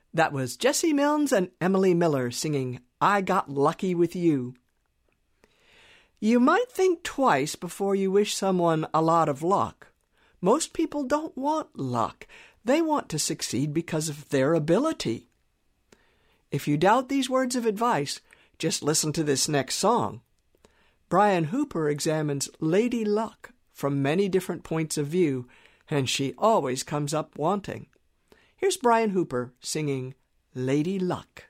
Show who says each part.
Speaker 1: That was Jesse Milnes and Emily Miller singing I Got Lucky with You. You might think twice before you wish someone a lot of luck. Most people don't want luck. They want to succeed because of their ability. If you doubt these words of advice, just listen to this next song. Brian Hooper examines Lady Luck from many different points of view, and she always comes up wanting. Here's Brian Hooper singing Lady Luck.